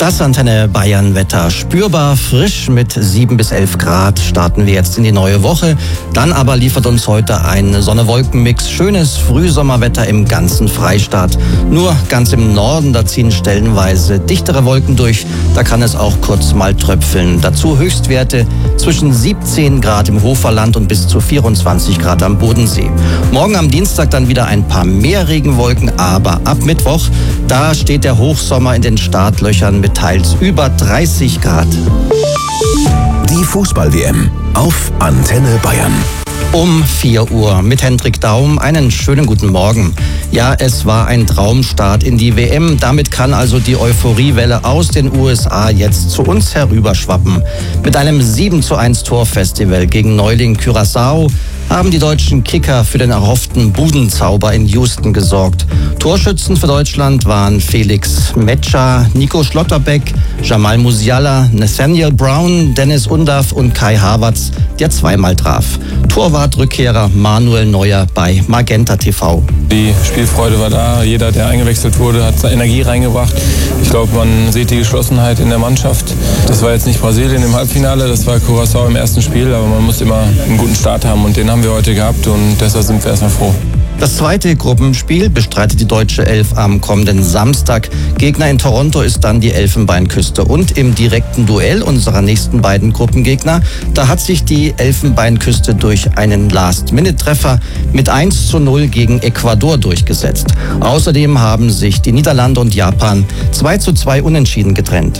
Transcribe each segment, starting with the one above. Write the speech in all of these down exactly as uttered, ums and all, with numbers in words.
Das Antenne Bayern Wetter. Spürbar frisch mit sieben bis elf Grad starten wir jetzt in die neue Woche. Dann aber liefert uns heute ein Sonne-Wolken-Mix. Schönes Frühsommerwetter im ganzen Freistaat. Nur ganz im Norden, da ziehen stellenweise dichtere Wolken durch. Da kann es auch kurz mal tröpfeln. Dazu Höchstwerte zwischen siebzehn Grad im Hoferland und bis zu vierundzwanzig Grad am Bodensee. Morgen am Dienstag dann wieder ein paar mehr Regenwolken, aber ab Mittwoch, da steht der Hochsommer in den Startlöchern mit teils über dreißig Grad. Die Fußball-W M auf Antenne Bayern. Um vier Uhr mit Hendrik Daum. Einen schönen guten Morgen. Ja, es war ein Traumstart in die W M. Damit kann also die Euphoriewelle aus den U S A jetzt zu uns herüberschwappen. Mit einem sieben zu eins Torfestival gegen Neuling Curaçao haben die deutschen Kicker für den erhofften Budenzauber in Houston gesorgt. Torschützen für Deutschland waren Felix Metscher, Nico Schlotterbeck, Jamal Musiala, Nathaniel Brown, Dennis Undaff und Kai Havertz, der zweimal traf. Torwartrückkehrer Manuel Neuer bei Magenta T V. Die Spielfreude war da. Jeder, der eingewechselt wurde, hat Energie reingebracht. Ich glaube, man sieht die Geschlossenheit in der Mannschaft. Das war jetzt nicht Brasilien im Halbfinale, das war Curaçao im ersten Spiel, aber man muss immer einen guten Start haben und den haben wir heute gehabt und deshalb sind wir erstmal froh. Das zweite Gruppenspiel bestreitet die deutsche Elf am kommenden Samstag. Gegner in Toronto ist dann die Elfenbeinküste. Und im direkten Duell unserer nächsten beiden Gruppengegner, da hat sich die Elfenbeinküste durch einen Last-Minute-Treffer mit eins zu null gegen Ecuador durchgesetzt. Außerdem haben sich die Niederlande und Japan zwei zu zwei unentschieden getrennt.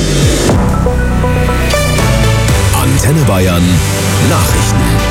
Antenne Bayern Nachrichten.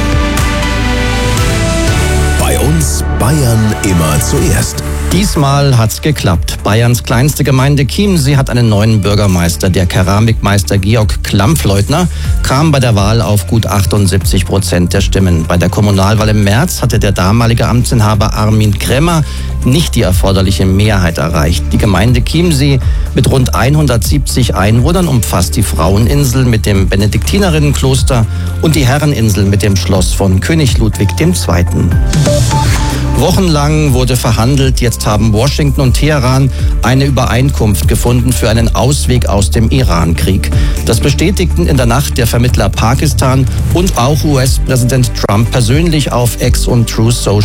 Bei uns Bayern immer zuerst. Diesmal hat's geklappt. Bayerns kleinste Gemeinde Chiemsee hat einen neuen Bürgermeister. Der Keramikmeister Georg Klampfleutner kam bei der Wahl auf gut achtundsiebzig Prozent der Stimmen. Bei der Kommunalwahl im März hatte der damalige Amtsinhaber Armin Kremmer nicht die erforderliche Mehrheit erreicht. Die Gemeinde Chiemsee mit rund hundertsiebzig Einwohnern umfasst die Fraueninsel mit dem Benediktinerinnenkloster und die Herreninsel mit dem Schloss von König Ludwig der Zweite. Wochenlang wurde verhandelt. Jetzt haben Washington und Teheran eine Übereinkunft gefunden für einen Ausweg aus dem Iran-Krieg. Das bestätigten in der Nacht der Vermittler Pakistan und auch U S-Präsident Trump persönlich auf X und Truth Social.